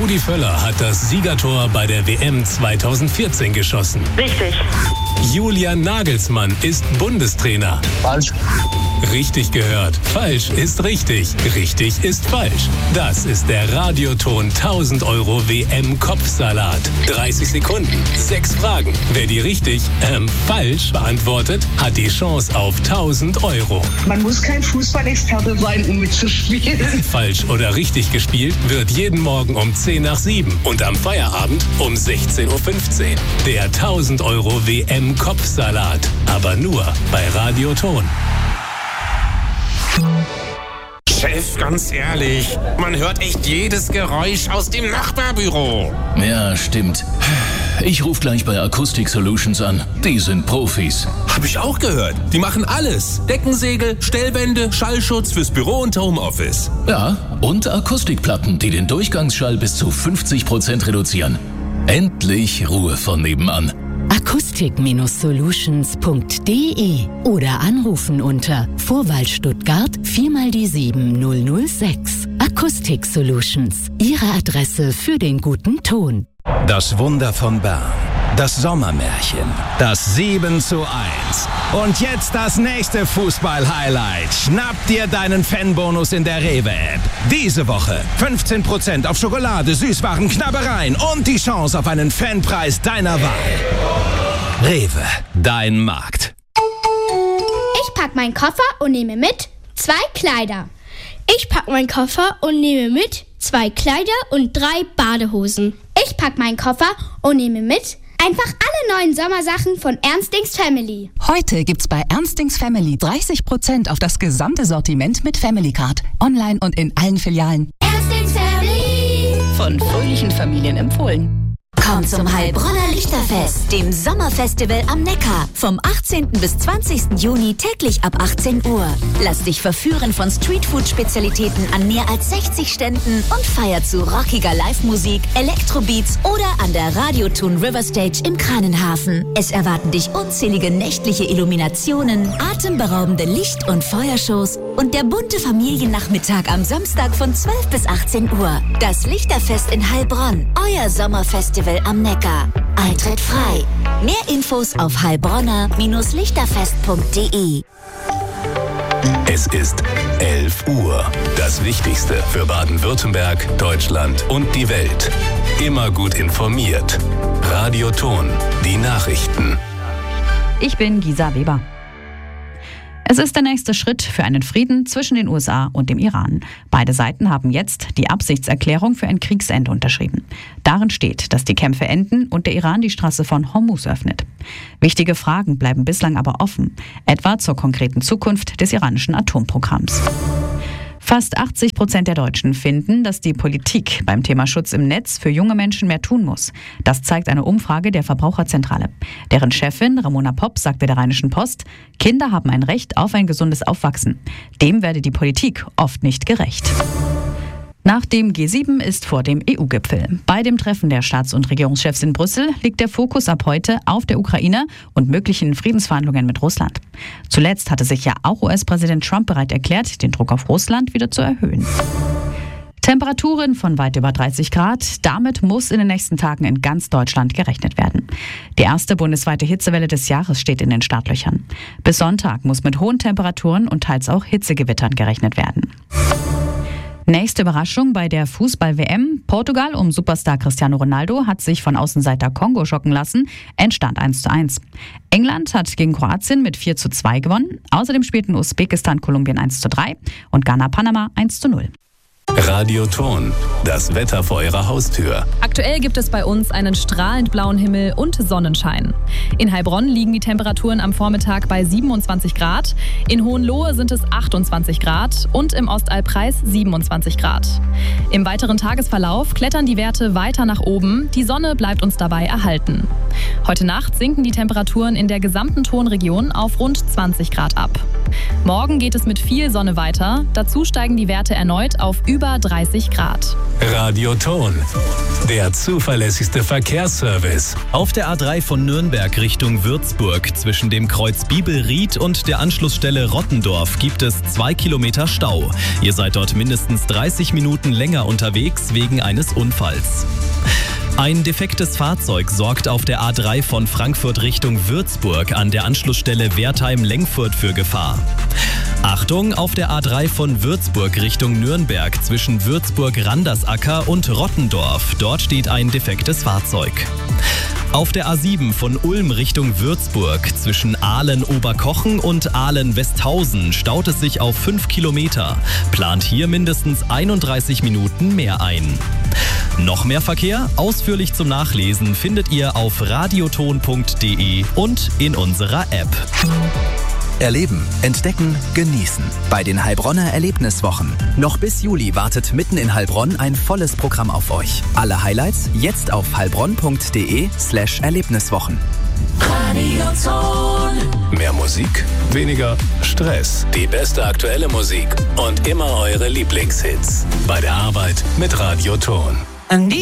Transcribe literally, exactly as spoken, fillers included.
Rudi Völler hat das Siegertor bei der W M zweitausendvierzehn geschossen. Richtig. Julian Nagelsmann ist Bundestrainer. Falsch. Richtig gehört. Falsch ist richtig. Richtig ist falsch. Das ist der Radioton tausend Euro W M-Kopfsalat. dreißig Sekunden, sechs Fragen. Wer die richtig, ähm, falsch beantwortet, hat die Chance auf tausend Euro. Man muss kein Fußballexperte sein, um mitzuspielen. Falsch oder richtig gespielt wird jeden Morgen um zehn nach sieben und am Feierabend um sechzehn Uhr fünfzehn. Der tausend Euro W M-Kopfsalat. Aber nur bei Radioton. Chef, ganz ehrlich, man hört echt jedes Geräusch aus dem Nachbarbüro. Ja, stimmt. Ich rufe gleich bei Acoustic Solutions an. Die sind Profis. Hab ich auch gehört. Die machen alles. Deckensegel, Stellwände, Schallschutz fürs Büro und Homeoffice. Ja, und Akustikplatten, die den Durchgangsschall bis zu fünfzig Prozent reduzieren. Endlich Ruhe von nebenan. Acoustic Solutions punkt de oder anrufen unter Vorwahl Stuttgart vier mal die sieben null null sechs. Acoustic Solutions, Ihre Adresse für den guten Ton. Das Wunder von Bern, das Sommermärchen, das sieben zu eins. Und jetzt das nächste Fußball-Highlight. Schnapp dir deinen Fanbonus in der Rewe-App. Diese Woche fünfzehn Prozent auf Schokolade, Süßwaren, Knabbereien und die Chance auf einen Fanpreis deiner Wahl. Rewe, dein Markt. Ich pack meinen Koffer und nehme mit zwei Kleider. Ich pack meinen Koffer und nehme mit zwei Kleider und drei Badehosen. Ich pack meinen Koffer und nehme mit einfach alle neuen Sommersachen von Ernstings Family. Heute gibt's bei Ernstings Family dreißig Prozent auf das gesamte Sortiment mit Family Card. Online und in allen Filialen. Ernstings Family. Von fröhlichen Familien empfohlen. Komm zum Heilbronner Lichterfest, dem Sommerfestival am Neckar. Vom achtzehnten bis zwanzigsten Juni täglich ab achtzehn Uhr. Lass dich verführen von Streetfood-Spezialitäten an mehr als sechzig Ständen und feier zu rockiger Live-Musik, Elektrobeats oder an der Radioton River Stage im Kranenhafen. Es erwarten dich unzählige nächtliche Illuminationen, atemberaubende Licht- und Feuershows und der bunte Familiennachmittag am Samstag von zwölf bis achtzehn Uhr. Das Lichterfest in Heilbronn, euer Sommerfestival am Neckar. Eintritt frei. Mehr Infos auf heilbronner Lichterfest punkt de. Es ist elf Uhr. Das Wichtigste für Baden-Württemberg, Deutschland und die Welt. Immer gut informiert. Radioton, die Nachrichten. Ich bin Gisa Weber. Es ist der nächste Schritt für einen Frieden zwischen den U S A und dem Iran. Beide Seiten haben jetzt die Absichtserklärung für ein Kriegsende unterschrieben. Darin steht, dass die Kämpfe enden und der Iran die Straße von Hormuz öffnet. Wichtige Fragen bleiben bislang aber offen, etwa zur konkreten Zukunft des iranischen Atomprogramms. Fast achtzig Prozent der Deutschen finden, dass die Politik beim Thema Schutz im Netz für junge Menschen mehr tun muss. Das zeigt eine Umfrage der Verbraucherzentrale. Deren Chefin Ramona Popp sagte der Rheinischen Post, Kinder haben ein Recht auf ein gesundes Aufwachsen. Dem werde die Politik oft nicht gerecht. Nach dem G sieben ist vor dem E U-Gipfel. Bei dem Treffen der Staats- und Regierungschefs in Brüssel liegt der Fokus ab heute auf der Ukraine und möglichen Friedensverhandlungen mit Russland. Zuletzt hatte sich ja auch U S-Präsident Trump bereit erklärt, den Druck auf Russland wieder zu erhöhen. Temperaturen von weit über dreißig Grad. Damit muss in den nächsten Tagen in ganz Deutschland gerechnet werden. Die erste bundesweite Hitzewelle des Jahres steht in den Startlöchern. Bis Sonntag muss mit hohen Temperaturen und teils auch Hitzegewittern gerechnet werden. Nächste Überraschung bei der Fußball-W M. Portugal um Superstar Cristiano Ronaldo hat sich von Außenseiter Kongo schocken lassen. Endstand eins zu eins. England hat gegen Kroatien mit vier zu zwei gewonnen. Außerdem spielten Usbekistan Kolumbien eins zu drei und Ghana Panama eins zu null. Radioton, das Wetter vor Ihrer Haustür. Aktuell gibt es bei uns einen strahlend blauen Himmel und Sonnenschein. In Heilbronn liegen die Temperaturen am Vormittag bei siebenundzwanzig Grad, in Hohenlohe sind es achtundzwanzig Grad und im Ostalbkreis siebenundzwanzig Grad. Im weiteren Tagesverlauf klettern die Werte weiter nach oben, die Sonne bleibt uns dabei erhalten. Heute Nacht sinken die Temperaturen in der gesamten Tonregion auf rund zwanzig Grad ab. Morgen geht es mit viel Sonne weiter, dazu steigen die Werte erneut auf über über dreißig Grad. Radioton, der zuverlässigste Verkehrsservice. Auf der A drei von Nürnberg Richtung Würzburg zwischen dem Kreuz Bibelried und der Anschlussstelle Rottendorf gibt es zwei Kilometer Stau. Ihr seid dort mindestens dreißig Minuten länger unterwegs wegen eines Unfalls. Ein defektes Fahrzeug sorgt auf der A drei von Frankfurt Richtung Würzburg an der Anschlussstelle Wertheim-Lengfurt für Gefahr. Achtung, auf der A drei von Würzburg Richtung Nürnberg zwischen Würzburg-Randersacker und Rottendorf. Dort steht ein defektes Fahrzeug. Auf der A sieben von Ulm Richtung Würzburg zwischen Ahlen-Oberkochen und Ahlen-Westhausen staut es sich auf fünf Kilometer. Plant hier mindestens einunddreißig Minuten mehr ein. Noch mehr Verkehr? Ausführlich zum Nachlesen findet ihr auf radioton punkt de und in unserer App. Erleben, entdecken, genießen. Bei den Heilbronner Erlebniswochen. Noch bis Juli wartet mitten in Heilbronn ein volles Programm auf euch. Alle Highlights jetzt auf heilbronn punkt de slash Erlebniswochen. Radioton. Mehr Musik, weniger Stress. Die beste aktuelle Musik und immer eure Lieblingshits. Bei der Arbeit mit Radioton.